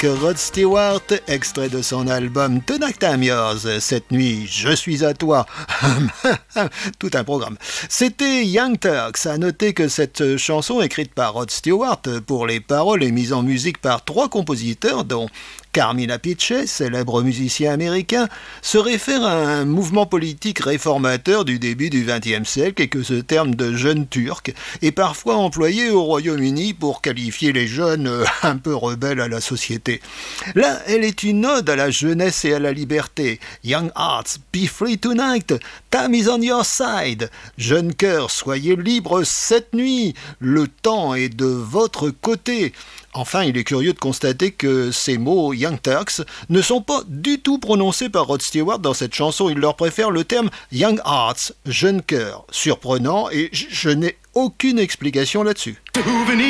Rod Stewart, extrait de son album Tonight I'm Yours, cette nuit, je suis à toi. Tout un programme. C'était Young Turks. À noter que cette chanson, écrite par Rod Stewart, pour les paroles et mise en musique par 3 compositeurs, dont Carmine Appice, célèbre musicien américain, se réfère à un mouvement politique réformateur du début du XXe siècle et que ce terme de jeune turc est parfois employé au Royaume-Uni pour qualifier les jeunes un peu rebelles à la société. Là, elle est une ode à la jeunesse et à la liberté. Young hearts, be free tonight. Time is on your side. Jeunes cœurs, soyez libres cette nuit. Le temps est de votre côté. Enfin, il est curieux de constater que ces mots Young Turks ne sont pas du tout prononcés par Rod Stewart dans cette chanson. Il leur préfère le terme Young Hearts, jeune cœur. Surprenant, et je n'ai aucune explication là-dessus.